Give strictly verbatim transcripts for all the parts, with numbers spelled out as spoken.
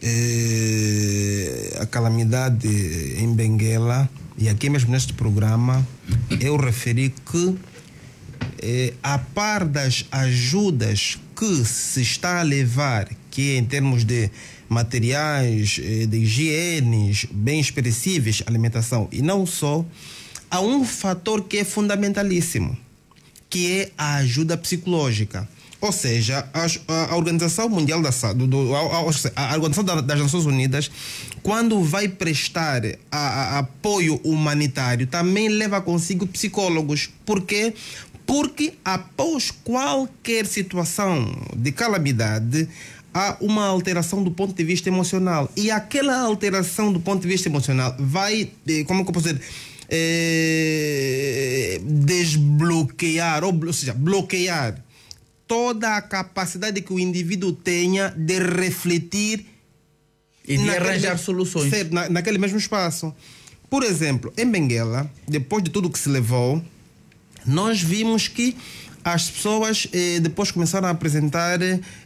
eh, a calamidade em Benguela, e aqui mesmo neste programa, eu referi que, eh, a par das ajudas que se está a levar, que em termos de materiais, eh, de higienes, bens perecíveis, alimentação, e não só, há um fator que é fundamentalíssimo, que é a ajuda psicológica. Ou seja, a, a Organização Mundial da Saúde, a, a Organização das Nações Unidas, quando vai prestar a, a, apoio humanitário, também leva consigo psicólogos. Por quê? Porque após qualquer situação de calamidade, há uma alteração do ponto de vista emocional. E aquela alteração do ponto de vista emocional vai, como é que eu posso dizer, é, desbloquear, ou, ou seja, bloquear toda a capacidade que o indivíduo tenha de refletir e de arranjar soluções certo, na, naquele mesmo espaço. Por exemplo, em Benguela, depois de tudo que se levou, nós vimos que as pessoas eh, depois começaram a apresentar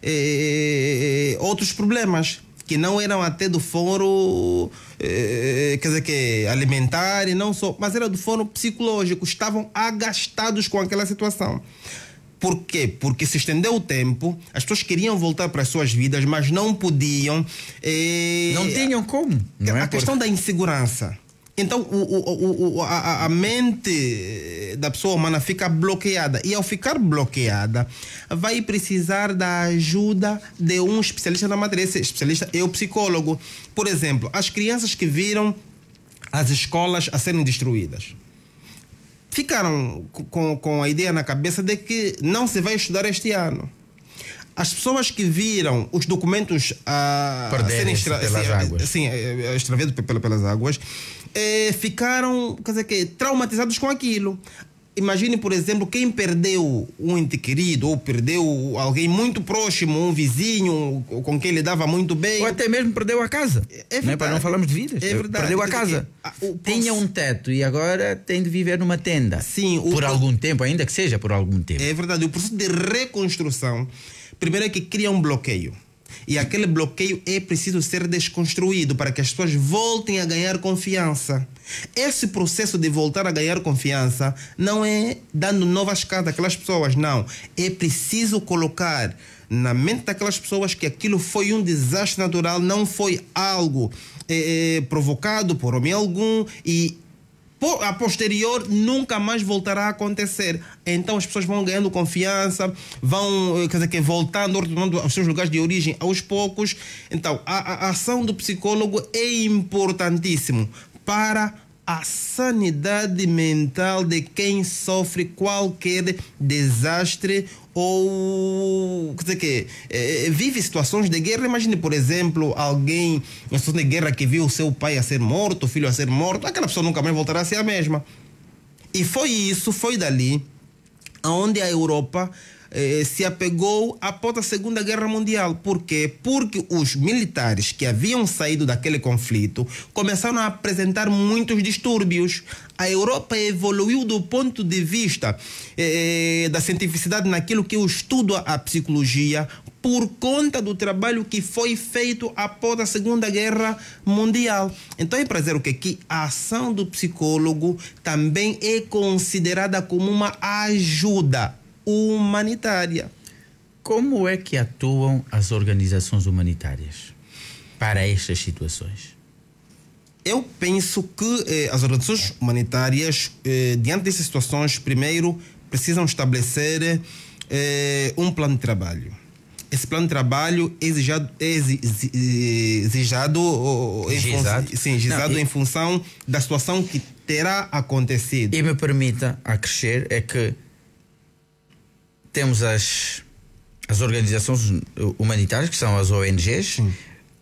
eh, outros problemas que não eram até do foro eh, quer dizer que alimentar e não só, mas era do foro psicológico. Estavam agastados com aquela situação. Por quê? Porque se estendeu o tempo, as pessoas queriam voltar para as suas vidas, mas não podiam. Eh, não tinham como. Não a é questão por... da insegurança. Então, o, o, o, a, a mente da pessoa humana fica bloqueada. E ao ficar bloqueada, vai precisar da ajuda de um especialista na matéria. Esse especialista é o psicólogo. Por exemplo, as crianças que viram as escolas a serem destruídas ficaram com, com a ideia na cabeça de que não se vai estudar este ano. As pessoas que viram os documentos a serem extra, pelas assim, águas. Sim, extraviados pelas águas, eh, ficaram, quer dizer, que, traumatizados com aquilo. Imagine, por exemplo, quem perdeu um ente querido ou perdeu alguém muito próximo, um vizinho com quem ele dava muito bem. Ou até mesmo perdeu a casa. É não é? verdade. Para não falarmos de vidas. É verdade. Perdeu a casa. Que, o, Tinha um teto e agora tem de viver numa tenda. Sim. O, por algum tempo, ainda que seja por algum tempo. É verdade. O processo de reconstrução, primeiro é que cria um bloqueio. E aquele bloqueio é preciso ser desconstruído para que as pessoas voltem a ganhar confiança. Esse processo de voltar a ganhar confiança não é dando novas casas àquelas pessoas, não. É preciso colocar na mente daquelas pessoas que aquilo foi um desastre natural, não foi algo eh, provocado por homem algum e a posterior nunca mais voltará a acontecer. Então as pessoas vão ganhando confiança, vão, quer dizer, que voltando, retornando aos seus lugares de origem aos poucos. Então a, a ação do psicólogo é importantíssimo para a sanidade mental de quem sofre qualquer desastre ou, quer dizer que, eh, vive situações de guerra. Imagine, por exemplo, alguém em situação de guerra que viu o seu pai a ser morto, o filho a ser morto, aquela pessoa nunca mais voltará a ser a mesma. E foi isso, foi dali onde a Europa eh, se apegou após a Segunda Guerra Mundial. Por quê? Porque os militares que haviam saído daquele conflito começaram a apresentar muitos distúrbios. A Europa evoluiu do ponto de vista eh, da cientificidade naquilo que eu estudo a psicologia por conta do trabalho que foi feito após a Segunda Guerra Mundial. Então é para dizer o quê? Que a ação do psicólogo também é considerada como uma ajuda humanitária. Como é que atuam as organizações humanitárias para estas situações? Eu penso que eh, as organizações humanitárias, eh, diante dessas situações, primeiro precisam estabelecer eh, um plano de trabalho. Esse plano de trabalho é exijado, é exijado, em, fun- sim, exijado Não, em função da situação que terá acontecido. E me permita acrescer é que temos as, as organizações humanitárias, que são as O N Gs, Sim.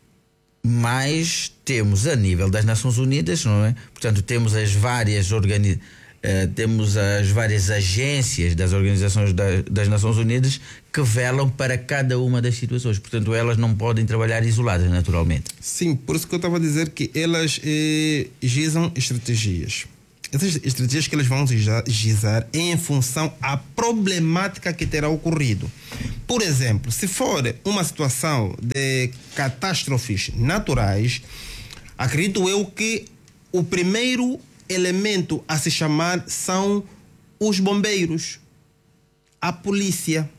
mas temos a nível das Nações Unidas, não é? Portanto, temos as várias organi- uh, temos as várias agências das organizações da, das Nações Unidas que velam para cada uma das situações. Portanto, elas não podem trabalhar isoladas, naturalmente. Sim, por isso que eu estava a dizer que elas eh, gizam estratégias. essas estratégias que eles vão gizar em função à problemática que terá ocorrido. Por exemplo, se for uma situação de catástrofes naturais, acredito eu que o primeiro elemento a se chamar são os bombeiros, a polícia,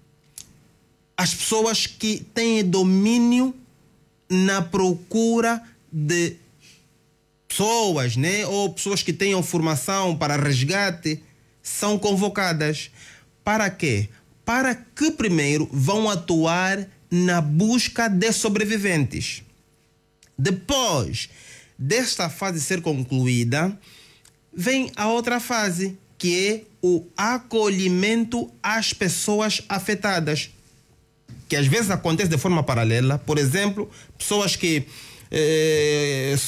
as pessoas que têm domínio na procura de pessoas, né? Ou pessoas que tenham formação para resgate, são convocadas. Para quê? Para que primeiro vão atuar na busca de sobreviventes. Depois desta fase ser concluída, vem a outra fase, que é o acolhimento às pessoas afetadas, que às vezes acontece de forma paralela. Por exemplo, pessoas que eh,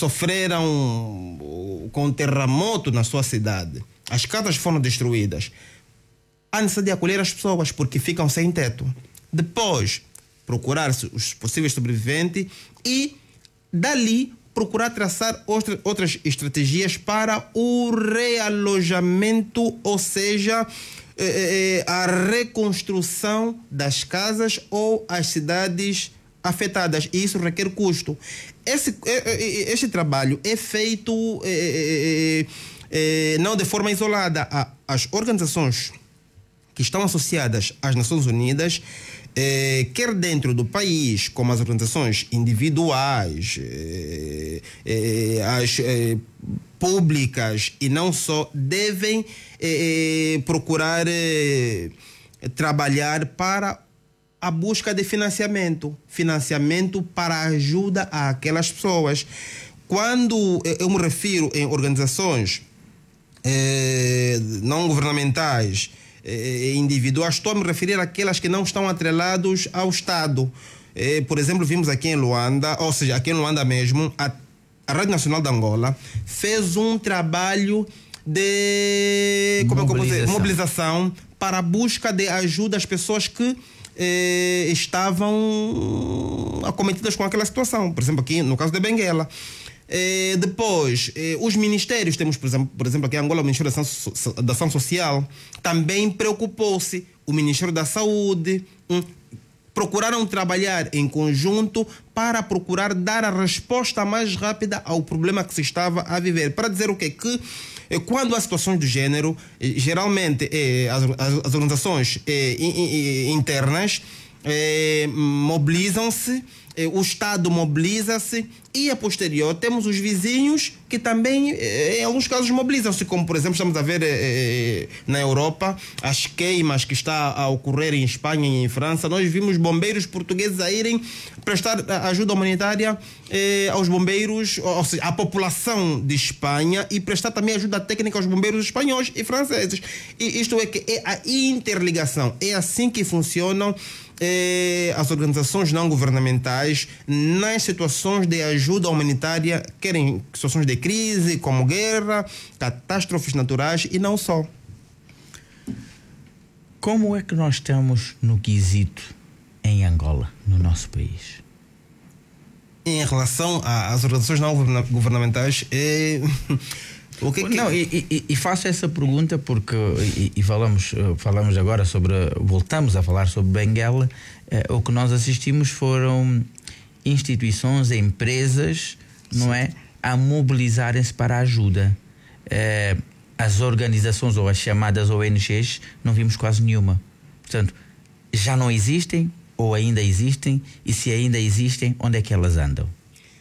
sofreram com terremoto na sua cidade, as casas foram destruídas. Há necessidade de acolher as pessoas porque ficam sem teto. Depois, procurar os possíveis sobreviventes e, dali, procurar traçar outra, outras estratégias para o realojamento, ou seja, eh, a reconstrução das casas ou as cidades afetadas. E isso requer custo. Esse, este trabalho é feito eh, eh, não de forma isolada. As organizações que estão associadas às Nações Unidas, eh, quer dentro do país, como as organizações individuais, eh, eh, as eh, públicas e não só, devem eh, procurar eh, trabalhar para a busca de financiamento, financiamento para ajuda àquelas pessoas. Quando eu me refiro em organizações eh, não governamentais, individuais, estou a me referir àquelas que não estão atrelados ao Estado. Eh, por exemplo, vimos aqui em Luanda, ou seja, aqui em Luanda mesmo, a, a Rádio Nacional de Angola fez um trabalho de como mobilização. É que eu posso dizer? mobilização para a busca de ajuda às pessoas que eh, estavam acometidas com aquela situação. Por exemplo, aqui no caso de Benguela. Eh, depois, eh, os ministérios, temos por exemplo, por exemplo aqui em Angola o Ministério da Ação, so, da Ação Social, também preocupou-se, o Ministério da Saúde, hum, procuraram trabalhar em conjunto para procurar dar a resposta mais rápida ao problema que se estava a viver. Para dizer o quê? Que eh, quando há situações do género, eh, geralmente eh, as, as, as organizações eh, in, in, internas eh, mobilizam-se, o Estado mobiliza-se e, a posterior, temos os vizinhos que também, em alguns casos, mobilizam-se, como, por exemplo, estamos a ver eh, na Europa, as queimas que está a ocorrer em Espanha e em França. Nós vimos bombeiros portugueses a irem prestar ajuda humanitária eh, aos bombeiros, ou seja, à população de Espanha, e prestar também ajuda técnica aos bombeiros espanhóis e franceses. E isto é que é a interligação. É assim que funcionam Eh, as organizações não governamentais nas situações de ajuda humanitária, querem situações de crise, como guerra, catástrofes naturais e não só. Como é que nós estamos no quesito em Angola, no nosso país? Em relação às organizações não governamentais, é... O que que... Não, e, e, e faço essa pergunta porque e, e falamos, falamos agora sobre, voltamos a falar sobre Benguela. Eh, o que nós assistimos foram instituições, empresas, Sim. não é, a mobilizarem-se para a ajuda. Eh, as organizações ou as chamadas O N Gs não vimos quase nenhuma. Portanto, já não existem ou ainda existem, e se ainda existem, onde é que elas andam?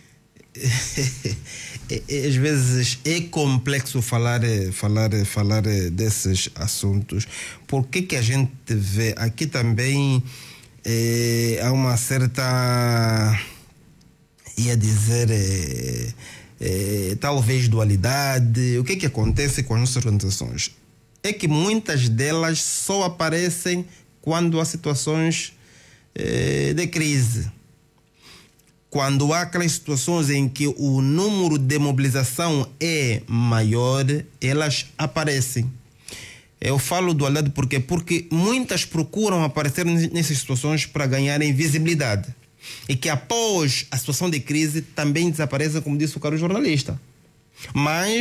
Às vezes é complexo falar, falar, falar desses assuntos. Porque que a gente vê aqui também é, há uma certa, ia dizer, é, é, talvez dualidade. O que que acontece com as nossas organizações? É que muitas delas só aparecem quando há situações é, de crise. Quando há aquelas situações em que o número de mobilização é maior, elas aparecem. Eu falo do lado porque porque muitas procuram aparecer nessas situações para ganharem visibilidade. E que após a situação de crise também desaparecem, como disse o caro jornalista. Mas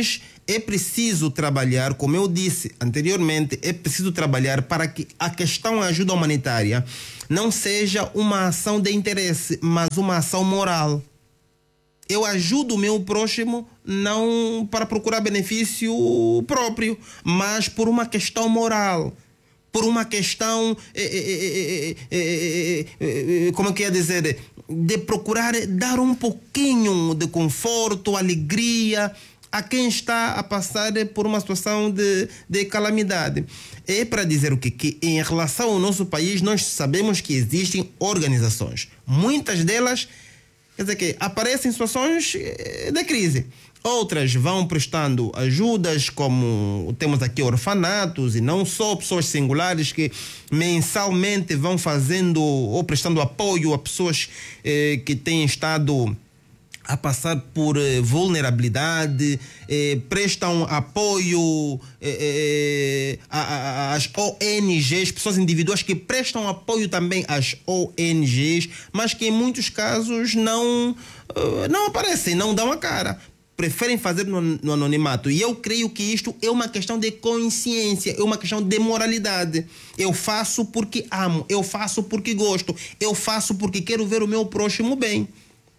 É preciso trabalhar, como eu disse anteriormente, é preciso trabalhar para que a questão da ajuda humanitária não seja uma ação de interesse, mas uma ação moral. Eu ajudo o meu próximo não para procurar benefício próprio, mas por uma questão moral, por uma questão, eh, eh, eh, eh, como é que ia dizer, de procurar dar um pouquinho de conforto, alegria a quem está a passar por uma situação de, de calamidade. É para dizer o quê? Que em relação ao nosso país, nós sabemos que existem organizações. Muitas delas, quer dizer que aparecem em situações de crise. Outras vão prestando ajudas, como temos aqui orfanatos, e não só pessoas singulares que mensalmente vão fazendo ou prestando apoio a pessoas eh, que têm estado a passar por eh, vulnerabilidade, eh, prestam apoio eh, eh, às O N Gs, pessoas individuais que prestam apoio também às O N Gs, mas que em muitos casos não, uh, não aparecem, não dão a cara. Preferem fazer no, no anonimato. E eu creio que isto é uma questão de consciência, é uma questão de moralidade. Eu faço porque amo, eu faço porque gosto, eu faço porque quero ver o meu próximo bem.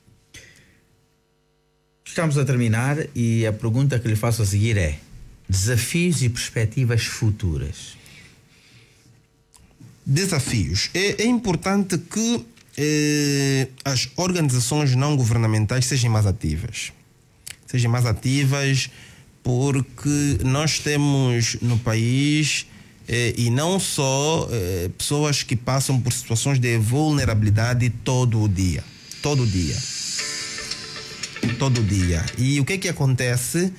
Estamos a terminar e a pergunta que lhe faço a seguir é: desafios e perspectivas futuras. Desafios. É, é importante que eh, as organizações não governamentais sejam mais ativas. Sejam mais ativas porque nós temos no país, eh, e não só, eh, pessoas que passam por situações de vulnerabilidade todo o dia. Todo o dia. Todo dia. E o que é que acontece?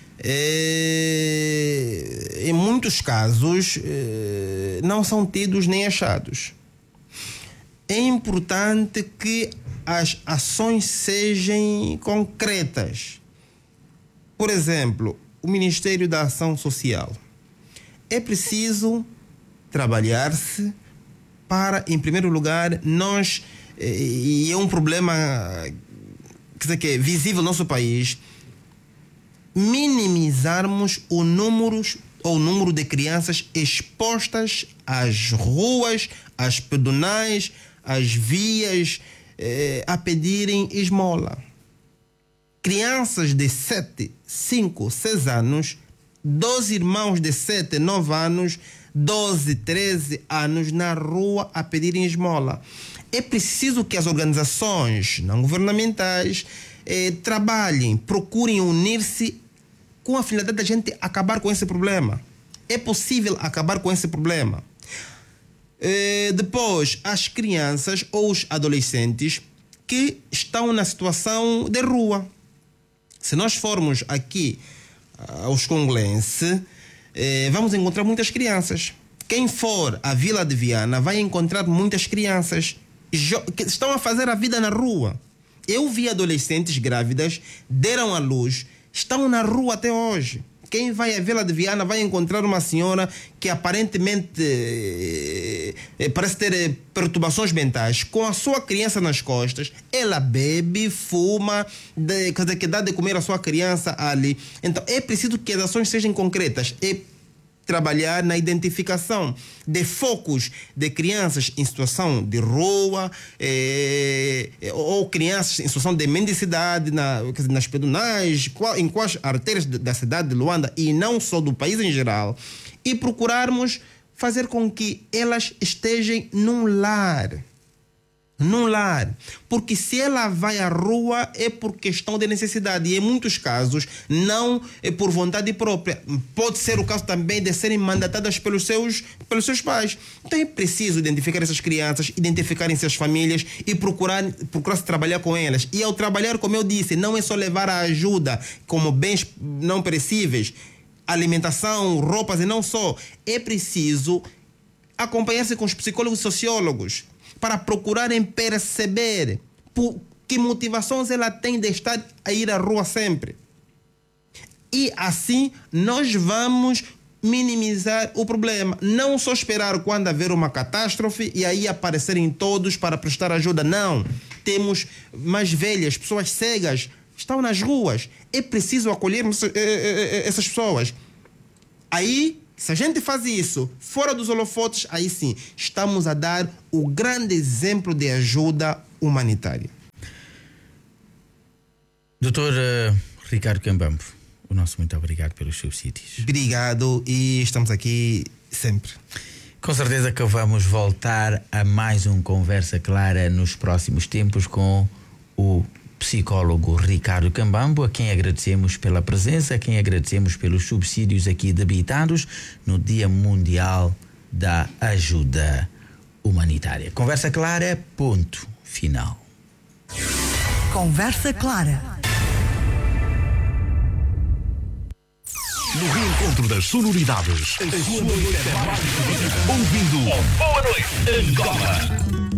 É, em muitos casos é, não são tidos nem achados. É importante que as ações sejam concretas. Por exemplo, o Ministério da Ação Social. É preciso trabalhar-se para, em primeiro lugar, nós, e é um problema quer dizer, que é visível no nosso país, minimizarmos o número, ou número de crianças expostas às ruas, às pedonais, às vias, eh, a pedirem esmola. Crianças de sete, cinco, seis anos, doze irmãos de sete, nove anos, doze, treze anos na rua a pedirem esmola. É preciso que as organizações não governamentais eh, trabalhem, procurem unir-se com a finalidade da gente acabar com esse problema. É possível acabar com esse problema. Eh, depois, as crianças ou os adolescentes que estão na situação de rua. Se nós formos aqui aos congolenses, eh, vamos encontrar muitas crianças. Quem for à Vila de Viana vai encontrar muitas crianças que estão a fazer a vida na rua. Eu vi adolescentes grávidas, deram à luz, estão na rua até hoje. Quem vai à Vila de Viana vai encontrar uma senhora que aparentemente eh, eh, parece ter eh, perturbações mentais, com a sua criança nas costas. Ela bebe, fuma, de, quer dizer, que dá de comer a sua criança ali. Então é preciso que as ações sejam concretas. É trabalhar na identificação de focos de crianças em situação de rua, eh, ou crianças em situação de mendicidade na, quer dizer, nas pedonais, qual, em quais artérias da cidade de Luanda e não só do país em geral, e procurarmos fazer com que elas estejam num lar. Num lar. Porque se ela vai à rua é por questão de necessidade e em muitos casos não é por vontade própria. Pode ser o caso também de serem mandatadas pelos seus, pelos seus pais. Então é preciso identificar essas crianças, identificarem suas famílias e procurar, procurar se trabalhar com elas. E ao trabalhar, como eu disse, não é só levar a ajuda como bens não perecíveis, alimentação, roupas e não só. É preciso acompanhar-se com os psicólogos e sociólogos para procurarem perceber por que motivações ela tem de estar a ir à rua sempre. E assim nós vamos minimizar o problema. Não só esperar quando haver uma catástrofe e aí aparecerem todos para prestar ajuda. Não. Temos mais velhas, pessoas cegas, estão nas ruas. É preciso acolhermos essas pessoas. Aí, se a gente faz isso fora dos holofotes, aí sim, estamos a dar o grande exemplo de ajuda humanitária. doutor uh, Ricardo Cambambo, o nosso muito obrigado pelos subsídios. Obrigado e estamos aqui sempre. Com certeza que vamos voltar a mais um Conversa Clara nos próximos tempos com o psicólogo Ricardo Cambambo, a quem agradecemos pela presença, a quem agradecemos pelos subsídios aqui debitados no Dia Mundial da Ajuda Humanitária. Conversa Clara, ponto final. Conversa Clara. No reencontro das sonoridades, a sua noite é mais bonita. Ouvindo Boa Noite, Angola.